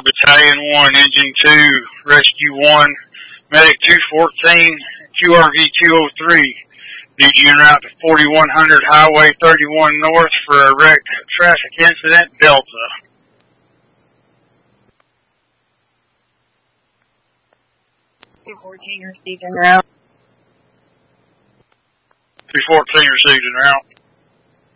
Battalion 1, Engine 2, Rescue 1, Medic 214, QRV 203. Need you en route to 4100 Highway 31 North for a wrecked traffic incident, Delta. 214 received en route. 214 received en route.